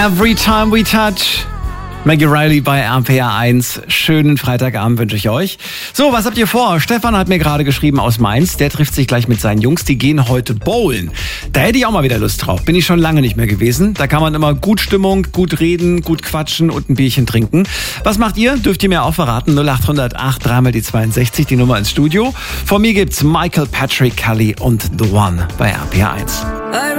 Every time we touch. Maggie Riley bei RPR 1. Schönen Freitagabend wünsche ich euch. So, was habt ihr vor? Stefan hat mir gerade geschrieben aus Mainz. Der trifft sich gleich mit seinen Jungs. Die gehen heute bowlen. Da hätte ich auch mal wieder Lust drauf. Bin ich schon lange nicht mehr gewesen. Da kann man immer gut Stimmung, gut reden, gut quatschen und ein Bierchen trinken. Was macht ihr? Dürft ihr mir auch verraten. 0808 3 die 62, die Nummer ins Studio. Von mir gibt's Michael Patrick Kelly und The One bei RPR 1.